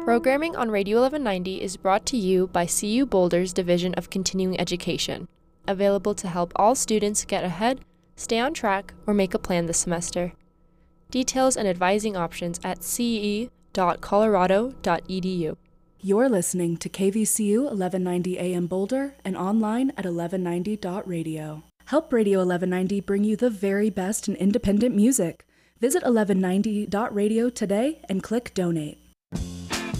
Programming on Radio 1190 is brought to you by CU Boulder's Division of Continuing Education, available to help all students get ahead, stay on track, or make a plan this semester. Details and advising options at ce.colorado.edu. You're listening to KVCU 1190 AM Boulder and online at 1190.radio. Help Radio 1190 bring you the very best in independent music. Visit 1190.radio today and click Donate.